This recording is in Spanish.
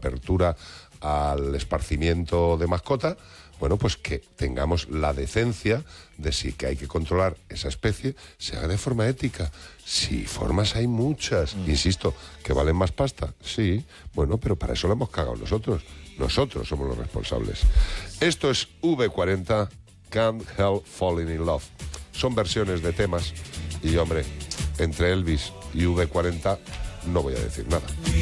apertura al esparcimiento de mascotas, bueno, pues que tengamos la decencia de si que hay que controlar esa especie, se haga de forma ética. Sí, formas hay muchas. Insisto, ¿que valen más pasta? Sí, bueno, pero para eso lo hemos cagado nosotros. Nosotros somos los responsables. Esto es V40, Can't Help Falling in Love. Son versiones de temas y, hombre, entre Elvis y V40 no voy a decir nada.